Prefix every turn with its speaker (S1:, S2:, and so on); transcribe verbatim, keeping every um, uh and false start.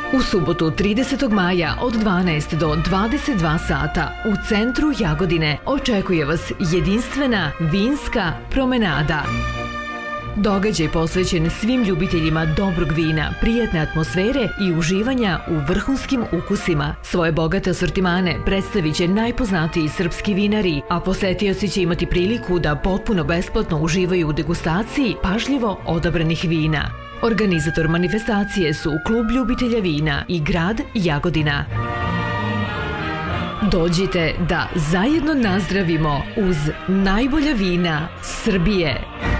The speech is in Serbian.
S1: U subotu tridesetog maja od dvanaest do dvadeset dva sata u centru Jagodine očekuje vas jedinstvena vinska promenada. Događaj posvećen svim ljubiteljima dobrog vina, prijatne atmosfere i uživanja u vrhunskim ukusima. Svoje bogate asortimane predstavit će najpoznatiji srpski vinari, a posetioci će imati priliku da potpuno besplatno uživaju u degustaciji pažljivo odabranih vina. Organizator manifestacije su Klub ljubitelja vina i grad Jagodina. Dođite da zajedno nazdravimo uz najbolja vina Srbije.